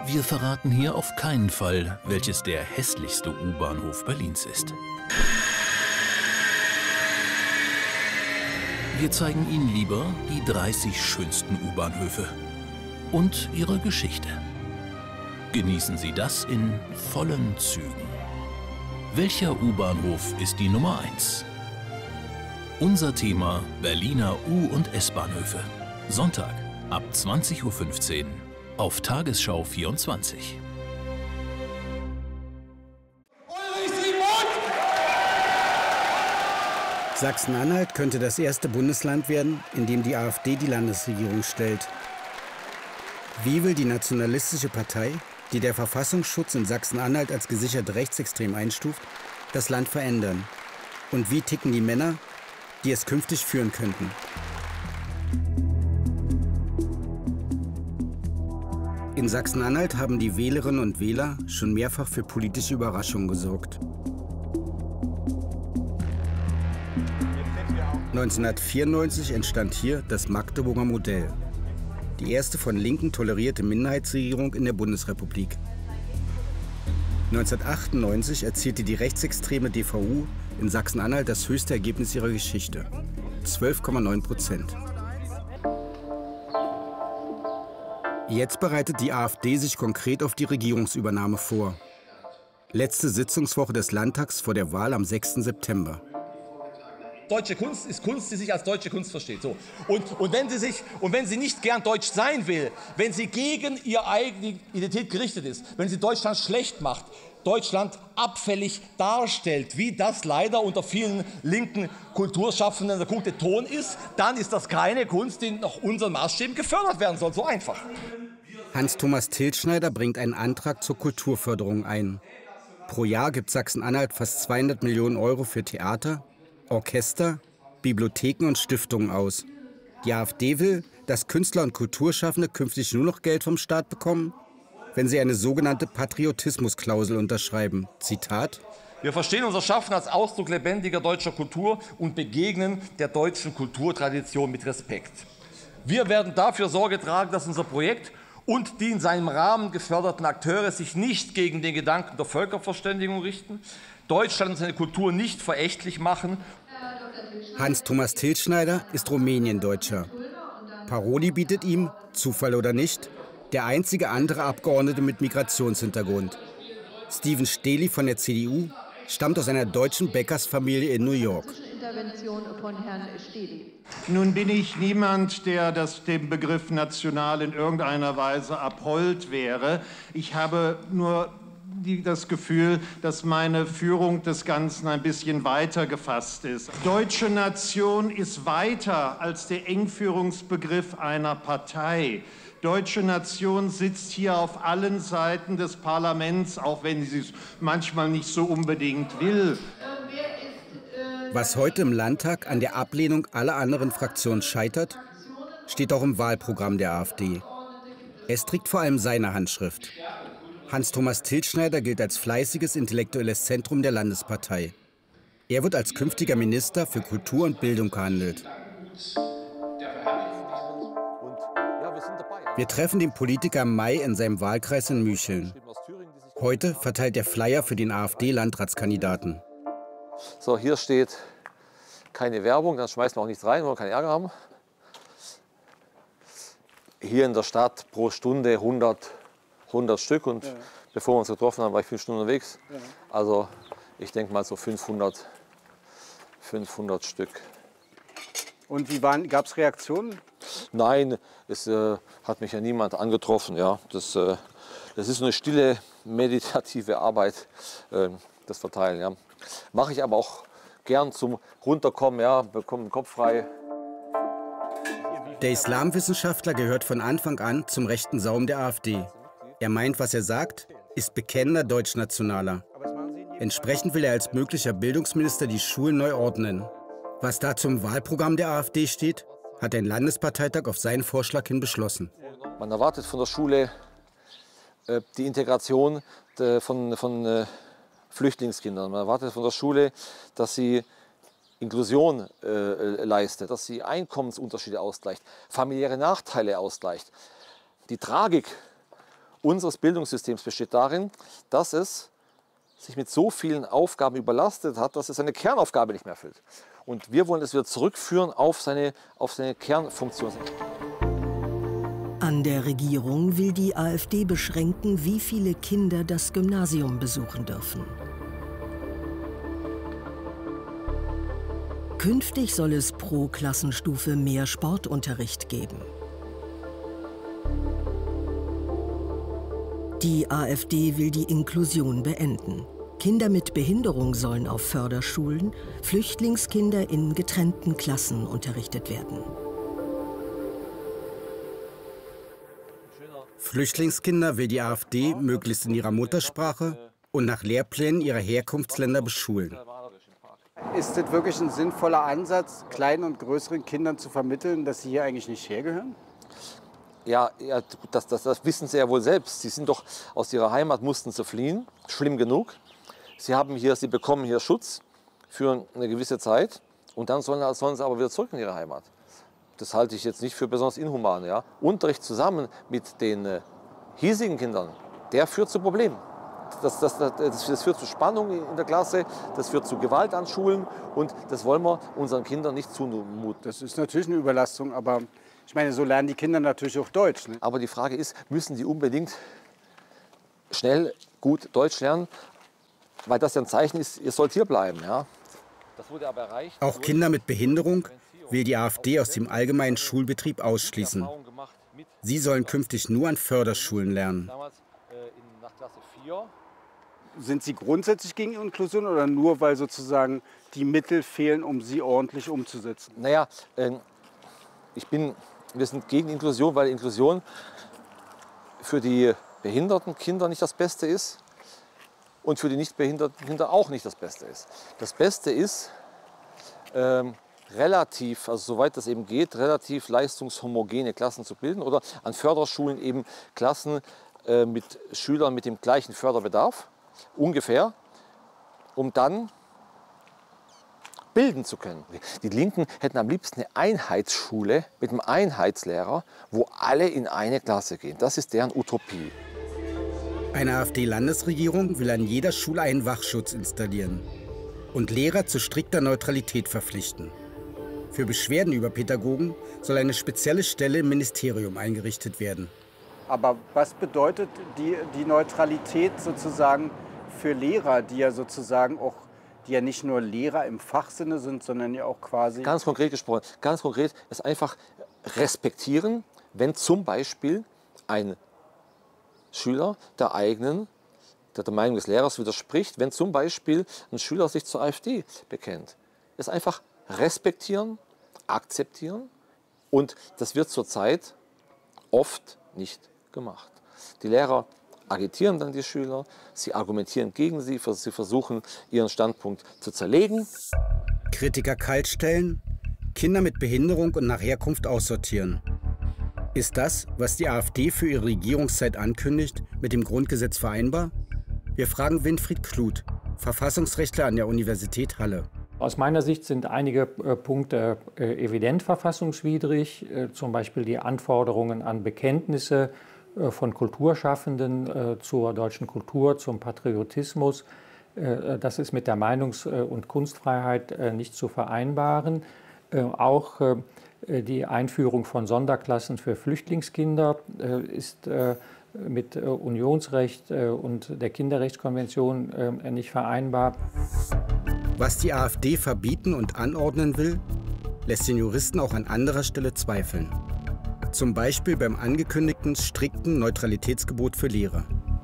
Wir verraten hier auf keinen Fall, welches der hässlichste U-Bahnhof Berlins ist. Wir zeigen Ihnen lieber die 30 schönsten U-Bahnhöfe und ihre Geschichte. Genießen Sie das in vollen Zügen. Welcher U-Bahnhof ist die Nummer 1? Unser Thema: Berliner U- und S-Bahnhöfe. Sonntag ab 20:15 Uhr auf Tagesschau 24. Sachsen-Anhalt könnte das erste Bundesland werden, in dem die AfD die Landesregierung stellt. Wie will die nationalistische Partei, die der Verfassungsschutz in Sachsen-Anhalt als gesichert rechtsextrem einstuft, das Land verändern? Und wie ticken die Männer, die es künftig führen könnten? In Sachsen-Anhalt haben die Wählerinnen und Wähler schon mehrfach für politische Überraschungen gesorgt. 1994 entstand hier das Magdeburger Modell, die erste von Linken tolerierte Minderheitsregierung in der Bundesrepublik. 1998 erzielte die rechtsextreme DVU in Sachsen-Anhalt das höchste Ergebnis ihrer Geschichte: 12,9%. Jetzt bereitet die AfD sich konkret auf die Regierungsübernahme vor. Letzte Sitzungswoche des Landtags vor der Wahl am 6. September. Deutsche Kunst ist Kunst, die sich als deutsche Kunst versteht. So. Und wenn sie nicht gern deutsch sein will, wenn sie gegen ihre eigene Identität gerichtet ist, wenn sie Deutschland schlecht macht, Deutschland abfällig darstellt, wie das leider unter vielen linken Kulturschaffenden der gute Ton ist, dann ist das keine Kunst, die nach unseren Maßstäben gefördert werden soll. So einfach. Hans-Thomas Tilschneider bringt einen Antrag zur Kulturförderung ein. Pro Jahr gibt Sachsen-Anhalt fast 200 Millionen Euro für Theater, Orchester, Bibliotheken und Stiftungen aus. Die AfD will, dass Künstler und Kulturschaffende künftig nur noch Geld vom Staat bekommen, wenn sie eine sogenannte Patriotismusklausel unterschreiben. Zitat: Wir verstehen unser Schaffen als Ausdruck lebendiger deutscher Kultur und begegnen der deutschen Kulturtradition mit Respekt. Wir werden dafür Sorge tragen, dass unser Projekt und die in seinem Rahmen geförderten Akteure sich nicht gegen den Gedanken der Völkerverständigung richten, Deutschland und seine Kultur nicht verächtlich machen. Hans-Thomas Tilschneider ist Rumäniendeutscher. Paroli bietet ihm, Zufall oder nicht, der einzige andere Abgeordnete mit Migrationshintergrund. Steven Stehli von der CDU stammt aus einer deutschen Bäckersfamilie in New York. Nun bin ich niemand, der dem Begriff national in irgendeiner Weise abhold wäre. Ich habe nur das Gefühl, dass meine Führung des Ganzen ein bisschen weiter gefasst ist. Deutsche Nation ist weiter als der Engführungsbegriff einer Partei. Deutsche Nation sitzt hier auf allen Seiten des Parlaments, auch wenn sie es manchmal nicht so unbedingt will. Was heute im Landtag an der Ablehnung aller anderen Fraktionen scheitert, steht auch im Wahlprogramm der AfD. Es trägt vor allem seine Handschrift. Hans-Thomas Tilschneider gilt als fleißiges intellektuelles Zentrum der Landespartei. Er wird als künftiger Minister für Kultur und Bildung gehandelt. Wir treffen den Politiker im Mai in seinem Wahlkreis in Mücheln. Heute verteilt er Flyer für den AfD-Landratskandidaten. So, hier steht keine Werbung, dann schmeißen wir auch nichts rein, wollen wir keinen Ärger haben. Hier in der Stadt pro Stunde 100 Stück und bevor wir uns getroffen haben, war ich 5 Stunden unterwegs. Also ich denke mal so 500 Stück. Und wie gab es Reaktionen? Nein, es hat mich ja niemand angetroffen. Ja. Das ist eine stille, meditative Arbeit, das Verteilen. Ja. Mache ich aber auch gern zum Runterkommen, ja, bekomme den Kopf frei. Der Islamwissenschaftler gehört von Anfang an zum rechten Saum der AfD. Er meint, was er sagt, ist bekennender Deutschnationaler. Entsprechend will er als möglicher Bildungsminister die Schulen neu ordnen. Was da zum Wahlprogramm der AfD steht, hat ein Landesparteitag auf seinen Vorschlag hin beschlossen. Man erwartet von der Schule die Integration von Flüchtlingskindern. Man erwartet von der Schule, dass sie Inklusion leistet, dass sie Einkommensunterschiede ausgleicht, familiäre Nachteile ausgleicht. Die Tragik unseres Bildungssystems besteht darin, dass es sich mit so vielen Aufgaben überlastet hat, dass es seine Kernaufgabe nicht mehr erfüllt. Und wir wollen es wieder zurückführen auf seine Kernfunktion. An der Regierung will die AfD beschränken, wie viele Kinder das Gymnasium besuchen dürfen. Künftig soll es pro Klassenstufe mehr Sportunterricht geben. Die AfD will die Inklusion beenden. Kinder mit Behinderung sollen auf Förderschulen, Flüchtlingskinder in getrennten Klassen unterrichtet werden. Flüchtlingskinder will die AfD möglichst in ihrer Muttersprache und nach Lehrplänen ihrer Herkunftsländer beschulen. Ist das wirklich ein sinnvoller Ansatz, kleinen und größeren Kindern zu vermitteln, dass sie hier eigentlich nicht hergehören? Ja, das wissen Sie ja wohl selbst. Sie sind doch aus ihrer Heimat, mussten sie fliehen, schlimm genug. Sie bekommen hier Schutz für eine gewisse Zeit und dann sollen sie aber wieder zurück in ihre Heimat. Das halte ich jetzt nicht für besonders inhuman. Ja? Unterricht zusammen mit den hiesigen Kindern, der führt zu Problemen. Das führt zu Spannung in der Klasse, das führt zu Gewalt an Schulen und das wollen wir unseren Kindern nicht zumuten. Das ist natürlich eine Überlastung, aber ich meine, so lernen die Kinder natürlich auch Deutsch. Ne? Aber die Frage ist, müssen die unbedingt schnell gut Deutsch lernen? Weil das ja ein Zeichen ist, ihr sollt hier bleiben. Ja? Das wurde aber erreicht. Auch Kinder mit Behinderung will die AfD aus dem allgemeinen Schulbetrieb ausschließen. Sie sollen künftig nur an Förderschulen lernen. Sind Sie grundsätzlich gegen Inklusion oder nur, weil sozusagen die Mittel fehlen, um sie ordentlich umzusetzen? Naja, wir sind gegen Inklusion, weil Inklusion für die behinderten Kinder nicht das Beste ist und für die nicht behinderten Kinder auch nicht das Beste ist. Das Beste ist, relativ, also soweit das eben geht, relativ leistungshomogene Klassen zu bilden oder an Förderschulen eben Klassen mit Schülern mit dem gleichen Förderbedarf, ungefähr, um dann bilden zu können. Die Linken hätten am liebsten eine Einheitsschule mit einem Einheitslehrer, wo alle in eine Klasse gehen. Das ist deren Utopie. Eine AfD-Landesregierung will an jeder Schule einen Wachschutz installieren und Lehrer zu strikter Neutralität verpflichten. Für Beschwerden über Pädagogen soll eine spezielle Stelle im Ministerium eingerichtet werden. Aber was bedeutet die Neutralität sozusagen für Lehrer, die ja sozusagen auch, die ja nicht nur Lehrer im Fachsinne sind, sondern ja auch quasi... Ganz konkret gesprochen, ganz konkret ist einfach respektieren, wenn zum Beispiel ein Schüler der Meinung des Lehrers widerspricht, wenn zum Beispiel ein Schüler sich zur AfD bekennt. Ist einfach respektieren, akzeptieren und das wird zurzeit oft nicht gemacht. Die Lehrer agitieren dann die Schüler, sie argumentieren gegen sie versuchen, ihren Standpunkt zu zerlegen. Kritiker kaltstellen, Kinder mit Behinderung und nach Herkunft aussortieren. Ist das, was die AfD für ihre Regierungszeit ankündigt, mit dem Grundgesetz vereinbar? Wir fragen Winfried Kluth, Verfassungsrechtler an der Universität Halle. Aus meiner Sicht sind einige Punkte evident verfassungswidrig, zum Beispiel die Anforderungen an Bekenntnisse von Kulturschaffenden zur deutschen Kultur, zum Patriotismus. Das ist mit der Meinungs- und Kunstfreiheit nicht zu vereinbaren. Auch die Einführung von Sonderklassen für Flüchtlingskinder ist mit Unionsrecht und der Kinderrechtskonvention nicht vereinbar. Was die AfD verbieten und anordnen will, lässt den Juristen auch an anderer Stelle zweifeln. Zum Beispiel beim angekündigten strikten Neutralitätsgebot für Lehrer.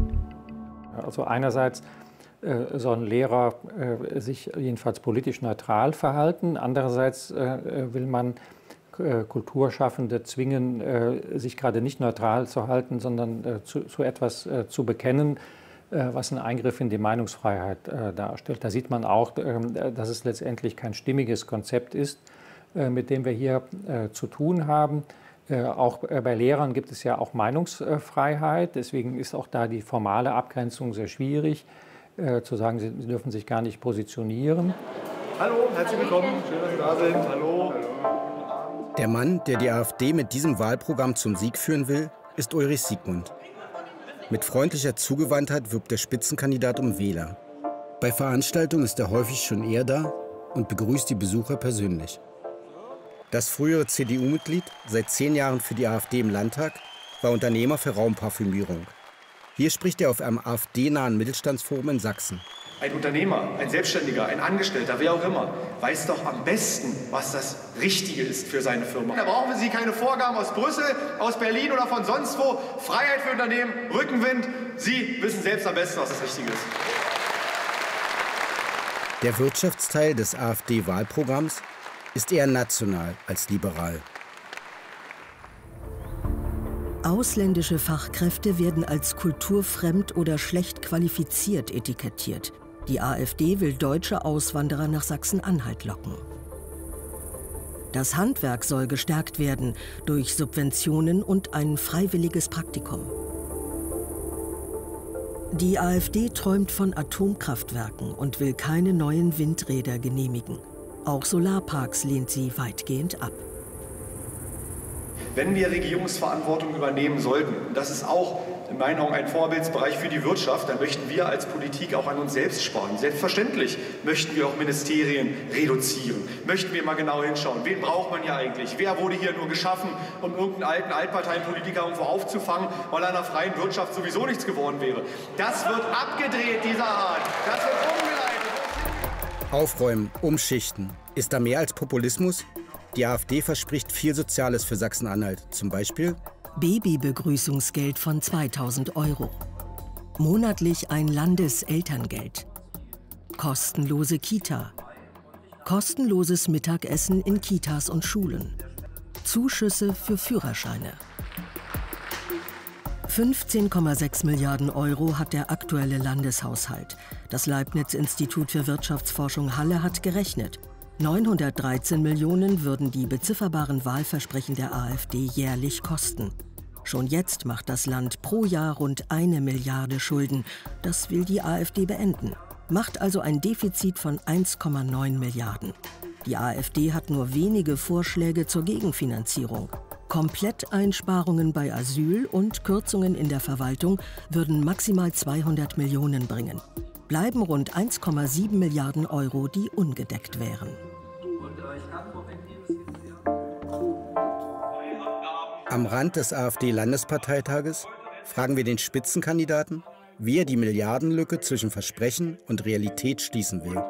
Also einerseits sollen Lehrer sich jedenfalls politisch neutral verhalten. Andererseits will man Kulturschaffende zwingen, sich gerade nicht neutral zu halten, sondern zu etwas zu bekennen, was einen Eingriff in die Meinungsfreiheit darstellt. Da sieht man auch, dass es letztendlich kein stimmiges Konzept ist, mit dem wir hier zu tun haben. Auch bei Lehrern gibt es ja auch Meinungsfreiheit. Deswegen ist auch da die formale Abgrenzung sehr schwierig, zu sagen, sie dürfen sich gar nicht positionieren. Hallo, herzlich willkommen. Schön, dass Sie da sind. Hallo. Der Mann, der die AfD mit diesem Wahlprogramm zum Sieg führen will, ist Ulrich Siegmund. Mit freundlicher Zugewandtheit wirbt der Spitzenkandidat um Wähler. Bei Veranstaltungen ist er häufig schon eher da und begrüßt die Besucher persönlich. Das frühere CDU-Mitglied, seit 10 Jahren für die AfD im Landtag, war Unternehmer für Raumparfümierung. Hier spricht er auf einem AfD-nahen Mittelstandsforum in Sachsen. Ein Unternehmer, ein Selbstständiger, ein Angestellter, wer auch immer, weiß doch am besten, was das Richtige ist für seine Firma. Da brauchen Sie keine Vorgaben aus Brüssel, aus Berlin oder von sonst wo. Freiheit für Unternehmen, Rückenwind. Sie wissen selbst am besten, was das Richtige ist. Der Wirtschaftsteil des AfD-Wahlprogramms ist eher national als liberal. Ausländische Fachkräfte werden als kulturfremd oder schlecht qualifiziert etikettiert. Die AfD will deutsche Auswanderer nach Sachsen-Anhalt locken. Das Handwerk soll gestärkt werden durch Subventionen und ein freiwilliges Praktikum. Die AfD träumt von Atomkraftwerken und will keine neuen Windräder genehmigen. Auch Solarparks lehnt sie weitgehend ab. Wenn wir Regierungsverantwortung übernehmen sollten, und das ist auch in meinen Augen ein Vorbildsbereich für die Wirtschaft, dann möchten wir als Politik auch an uns selbst sparen. Selbstverständlich möchten wir auch Ministerien reduzieren. Möchten wir mal genau hinschauen, wen braucht man hier eigentlich? Wer wurde hier nur geschaffen, um irgendeinen alten Altparteienpolitiker irgendwo aufzufangen, weil er in einer freien Wirtschaft sowieso nichts geworden wäre? Das wird abgedreht, dieser Art. Das wird umgeleitet. Aufräumen, umschichten. Ist da mehr als Populismus? Die AfD verspricht viel Soziales für Sachsen-Anhalt. Zum Beispiel Babybegrüßungsgeld von 2.000 €. Monatlich ein Landeselterngeld. Kostenlose Kita. Kostenloses Mittagessen in Kitas und Schulen. Zuschüsse für Führerscheine. 15,6 Milliarden € hat der aktuelle Landeshaushalt. Das Leibniz-Institut für Wirtschaftsforschung Halle hat gerechnet. 913 Millionen würden die bezifferbaren Wahlversprechen der AfD jährlich kosten. Schon jetzt macht das Land pro Jahr rund 1 Milliarde Schulden. Das will die AfD beenden. Macht also ein Defizit von 1,9 Milliarden. Die AfD hat nur wenige Vorschläge zur Gegenfinanzierung. Kompletteinsparungen bei Asyl und Kürzungen in der Verwaltung würden maximal 200 Millionen bringen. Bleiben rund 1,7 Milliarden €, die ungedeckt wären. Am Rand des AfD-Landesparteitages fragen wir den Spitzenkandidaten, wie er die Milliardenlücke zwischen Versprechen und Realität schließen will.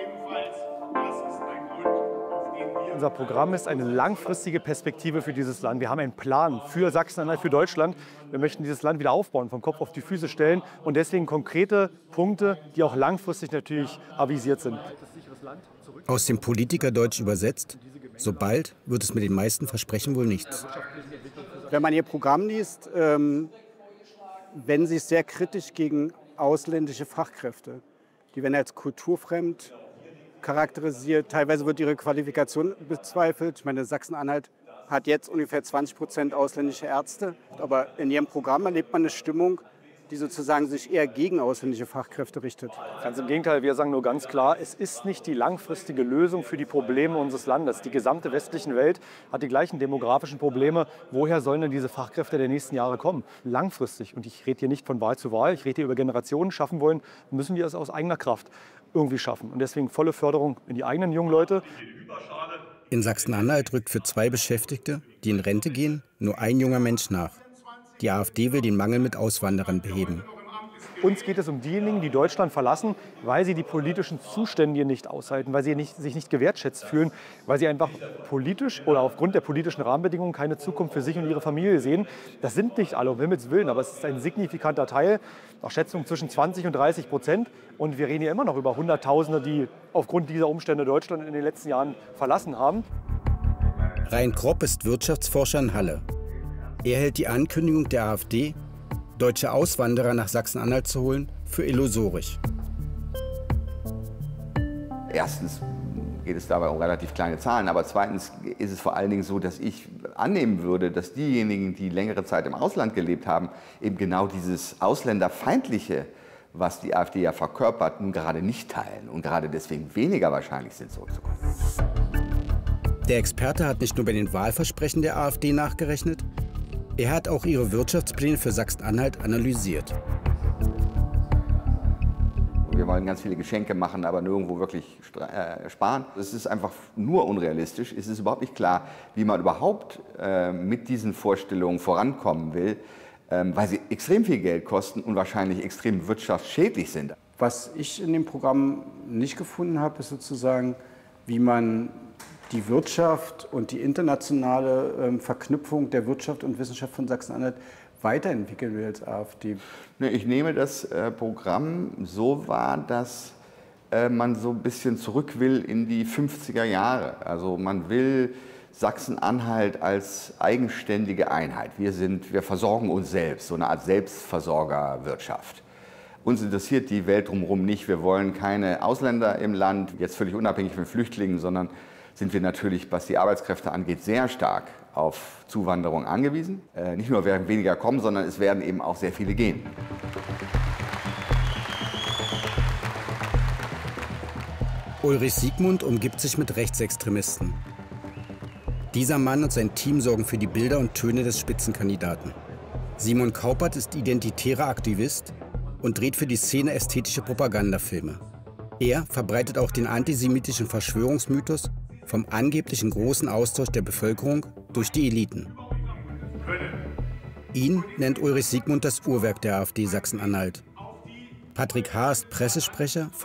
Unser Programm ist eine langfristige Perspektive für dieses Land. Wir haben einen Plan für Sachsen-Anhalt, für Deutschland. Wir möchten dieses Land wieder aufbauen, vom Kopf auf die Füße stellen und deswegen konkrete Punkte, die auch langfristig natürlich avisiert sind. Aus dem Politikerdeutsch übersetzt, so bald wird es mit den meisten Versprechen wohl nichts. Wenn man Ihr Programm liest, wenden Sie es sehr kritisch gegen ausländische Fachkräfte. Die werden als kulturfremd charakterisiert. Teilweise wird ihre Qualifikation bezweifelt. Ich meine, Sachsen-Anhalt hat jetzt ungefähr 20% ausländische Ärzte. Aber in Ihrem Programm erlebt man eine Stimmung, die sozusagen sich eher gegen ausländische Fachkräfte richtet. Ganz im Gegenteil, wir sagen nur ganz klar, es ist nicht die langfristige Lösung für die Probleme unseres Landes. Die gesamte westliche Welt hat die gleichen demografischen Probleme. Woher sollen denn diese Fachkräfte der nächsten Jahre kommen? Langfristig, und ich rede hier nicht von Wahl zu Wahl, ich rede hier über Generationen, schaffen wollen, müssen wir es aus eigener Kraft irgendwie schaffen. Und deswegen volle Förderung in die eigenen jungen Leute. In Sachsen-Anhalt rückt für 2 Beschäftigte, die in Rente gehen, nur ein junger Mensch nach. Die AfD will den Mangel mit Auswanderern beheben. Uns geht es um diejenigen, die Deutschland verlassen, weil sie die politischen Zustände hier nicht aushalten, weil sie sich nicht gewertschätzt fühlen, weil sie einfach politisch oder aufgrund der politischen Rahmenbedingungen keine Zukunft für sich und ihre Familie sehen. Das sind nicht alle, um Himmels Willen, aber es ist ein signifikanter Teil, nach Schätzung zwischen 20 und 30%. Und wir reden hier immer noch über Hunderttausende, die aufgrund dieser Umstände Deutschland in den letzten Jahren verlassen haben. Rein Kropp ist Wirtschaftsforscher in Halle. Er hält die Ankündigung der AfD, deutsche Auswanderer nach Sachsen-Anhalt zu holen, für illusorisch. Erstens geht es dabei um relativ kleine Zahlen, aber zweitens ist es vor allen Dingen so, dass ich annehmen würde, dass diejenigen, die längere Zeit im Ausland gelebt haben, eben genau dieses Ausländerfeindliche, was die AfD ja verkörpert, nun gerade nicht teilen und gerade deswegen weniger wahrscheinlich sind, zurückzukommen. Der Experte hat nicht nur bei den Wahlversprechen der AfD nachgerechnet, Er hat auch ihre Wirtschaftspläne für Sachsen-Anhalt analysiert. Wir wollen ganz viele Geschenke machen, aber nirgendwo wirklich sparen. Es ist einfach nur unrealistisch. Es ist überhaupt nicht klar, wie man überhaupt mit diesen Vorstellungen vorankommen will, weil sie extrem viel Geld kosten und wahrscheinlich extrem wirtschaftsschädlich sind. Was ich in dem Programm nicht gefunden habe, ist sozusagen, wie man die Wirtschaft und die internationale Verknüpfung der Wirtschaft und Wissenschaft von Sachsen-Anhalt weiterentwickeln will als AfD. Ich nehme das Programm so wahr, dass man so ein bisschen zurück will in die 50er Jahre. Also man will Sachsen-Anhalt als eigenständige Einheit. Wir versorgen uns selbst, so eine Art Selbstversorgerwirtschaft. Uns interessiert die Welt drumherum nicht. Wir wollen keine Ausländer im Land, jetzt völlig unabhängig von Flüchtlingen, sondern sind wir natürlich, was die Arbeitskräfte angeht, sehr stark auf Zuwanderung angewiesen. Nicht nur werden weniger kommen, sondern es werden eben auch sehr viele gehen. Ulrich Siegmund umgibt sich mit Rechtsextremisten. Dieser Mann und sein Team sorgen für die Bilder und Töne des Spitzenkandidaten. Simon Kaupert ist identitärer Aktivist und dreht für die Szene ästhetische Propagandafilme. Er verbreitet auch den antisemitischen Verschwörungsmythos vom angeblichen großen Austausch der Bevölkerung durch die Eliten. Ihn nennt Ulrich Siegmund das Uhrwerk der AfD Sachsen-Anhalt. Patrick Haar ist Pressesprecher